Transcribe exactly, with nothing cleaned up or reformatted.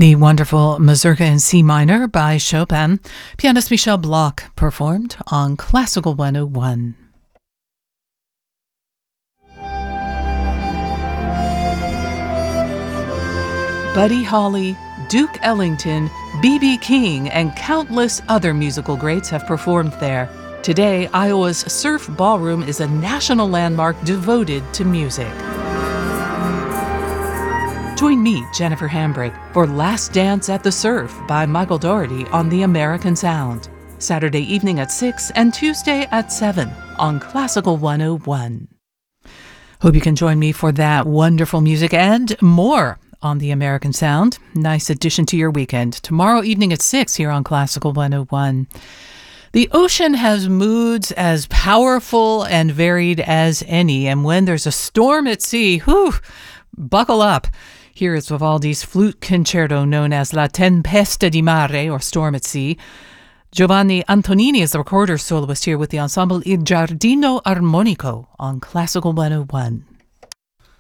The wonderful Mazurka in C minor by Chopin. Pianist Michel Bloch performed on Classical one oh one. Buddy Holly, Duke Ellington, B B King, and countless other musical greats have performed there. Today, Iowa's Surf Ballroom is a national landmark devoted to music. Join me, Jennifer Hambrick, for Last Dance at the Surf by Michael Dougherty on the American Sound. Saturday evening at six and Tuesday at seven on Classical one oh one. Hope you can join me for that wonderful music and more on the American Sound. Nice addition to your weekend. Tomorrow evening at six here on Classical one oh one. The ocean has moods as powerful and varied as any, and when there's a storm at sea, whew, buckle up. Here is Vivaldi's flute concerto known as La Tempesta di Mare, or Storm at Sea. Giovanni Antonini is the recorder soloist here with the ensemble Il Giardino Armonico on Classical one oh one.